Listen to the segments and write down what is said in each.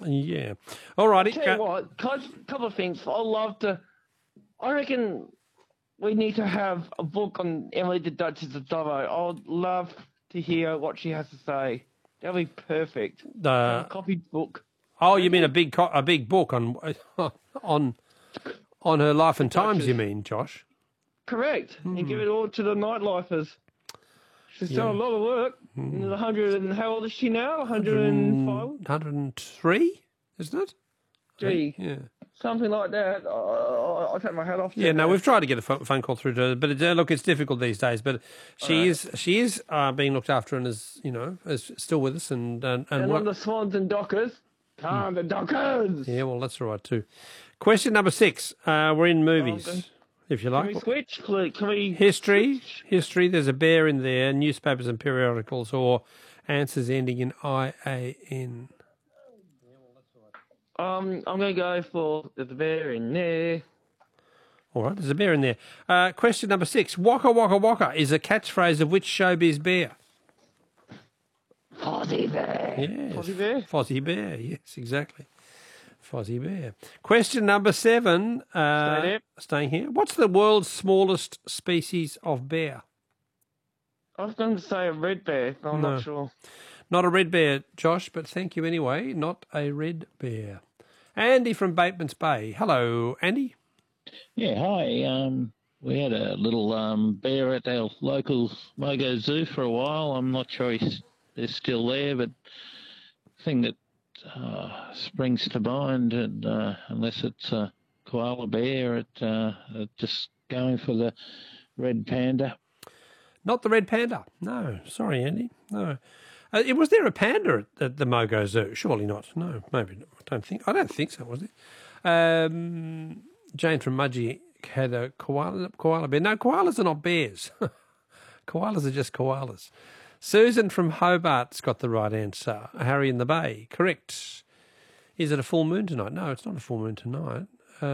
Yeah. All righty. Tell you what, couple of things. I reckon we need to have a book on Emily the Duchess of Dubbo. I would love to hear what she has to say. That'd be perfect. A copied book. Oh, you mean a big book on her life and times? You mean, Josh? Correct. And give it all to the nightlifers. She's done a lot of work. 100 and how old is she now? 105? 103, isn't it? 3. Yeah. Something like that. I'll take my hat off to Yeah, her. no, we've tried to get a phone call through to her, but look, it's difficult these days. But she is being looked after and is still with us and on the Swans and Dockers. The Dockers! Yeah, well, that's all right too. Question number 6. We're in movies, if you like. Can we switch? Can we History. switch? History. There's a bear in there. Newspapers and periodicals, or answers ending in IAN. I'm going to go for there's a bear in there. All right, there's a bear in there. Question number 6. Waka waka waka is a catchphrase of which showbiz bear? Fozzie Bear. Yes. Fozzie Bear? Fozzie Bear, yes, exactly. Fozzie Bear. Question number 7. Staying here. What's the world's smallest species of bear? I was going to say a red bear, but I'm not sure. Not a red bear, Josh, but thank you anyway. Not a red bear. Andy from Bateman's Bay. Hello, Andy. Yeah, hi. We had a little bear at our local Mogo Zoo for a while. I'm not sure they're still there, but the thing that springs to mind, and unless it's a koala bear, just going for the red panda. Not the red panda. No, sorry, Andy. No. Was there a panda at the Mogo Zoo? Surely not. No, maybe not. I don't think so, was it? Jane from Mudgee had a koala bear. No, koalas are not bears. Koalas are just koalas. Susan from Hobart's got the right answer. Harry in the Bay. Correct. Is it a full moon tonight? No, it's not a full moon tonight.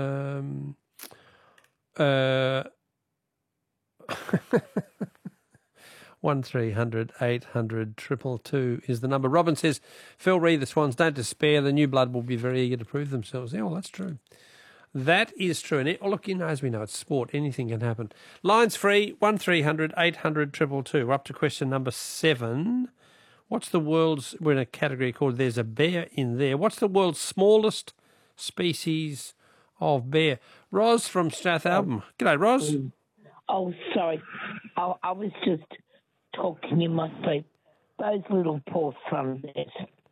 1300 800 222 is the number. Robin says, Phil Reed, the Swans, don't despair. The new blood will be very eager to prove themselves. Yeah, well, that's true. That is true. And look, as we know, it's sport. Anything can happen. Lines free, 1300 800 222. We're up to question number 7. We're in a category called There's a Bear in There. What's the world's smallest species of bear? Ros from Strathalbyn. G'day, Ros. Oh, sorry. I was just talking in my sleep. Those little poor sunbears.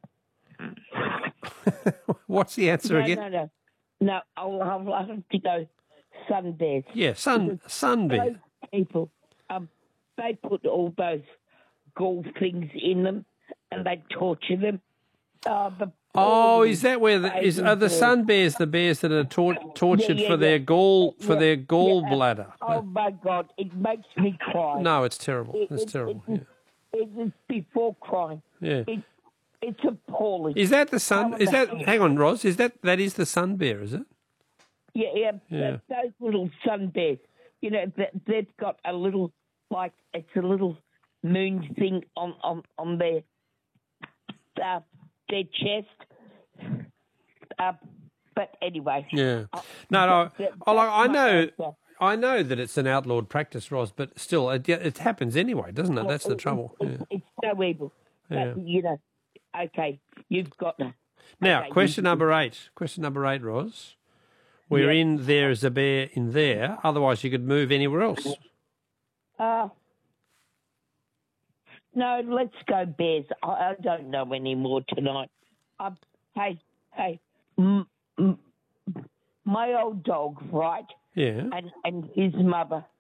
What's the answer again? No, I'll have to go sunbears. Yeah, sunbear. Those people, they put all those gall things in them and they torture them. Is that where are the sun bears the bears that are tortured for their gallbladder? Oh my God, it makes me cry. No, it's terrible. It's terrible. It's before crying. Yeah. It's appalling. Is that the sun? Is that? Hang on, Ros. Is that is the sun bear? Is it? Yeah. Those little sun bears. You know, they've got a little it's a little moon thing on their chest. But anyway. Yeah. I know that it's an outlawed practice, Ros, but still, it happens anyway, doesn't it? That's the trouble. It's so evil. Yeah. But, okay, you've got that. Now, question number 8. Question number 8, Ros. We're in There Is a Bear in There. Otherwise, you could move anywhere else. No, let's go bears. I don't know anymore tonight. Hey, my old dog, right? Yeah. And his mother